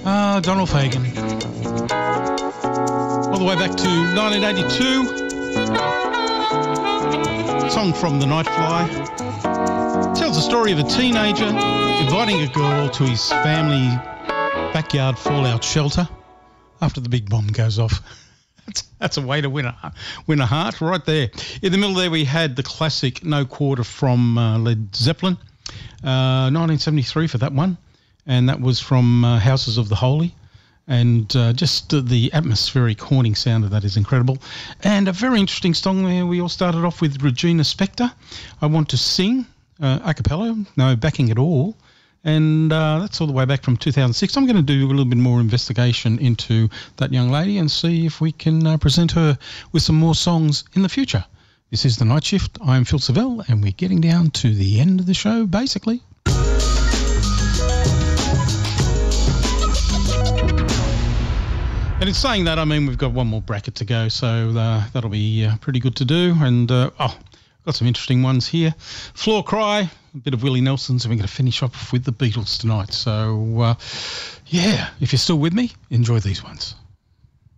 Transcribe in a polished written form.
Donald Fagen. All the way back to 1982. Song from The Nightfly. Tells the story of a teenager inviting a girl to his family backyard fallout shelter after the big bomb goes off. That's a way to win a heart right there. In the middle there we had the classic No Quarter from Led Zeppelin, 1973 for that one, and that was from Houses of the Holy, and just the atmospheric haunting sound of that is incredible. And a very interesting song there, we all started off with Regina Spektor, I Want to Sing, a cappella, no backing at all. And that's all the way back from 2006. I'm going to do a little bit more investigation into that young lady and see if we can present her with some more songs in the future. This is The Night Shift. I'm Phil Savelle, and we're getting down to the end of the show, basically. And in saying that, I mean, we've got one more bracket to go, so that'll be pretty good to do. And, got some interesting ones here. Floor Cry, a bit of Willie Nelson's, and we're going to finish off with the Beatles tonight. So, yeah, if you're still with me, enjoy these ones.